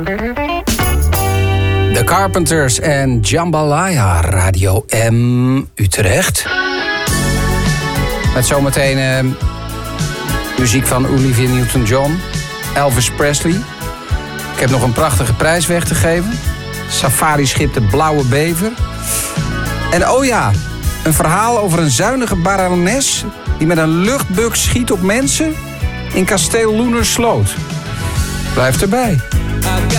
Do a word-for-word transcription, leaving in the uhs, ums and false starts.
The Carpenters en Jambalaya, Radio M Utrecht. Met zometeen uh, muziek van Olivia Newton-John, Elvis Presley. Ik heb nog een prachtige prijs weg te geven. Safari-schip De Blauwe Bever. En oh ja, een verhaal over een zuinige barones die met een luchtbuk schiet op mensen in kasteel Loenersloot. Blijf erbij.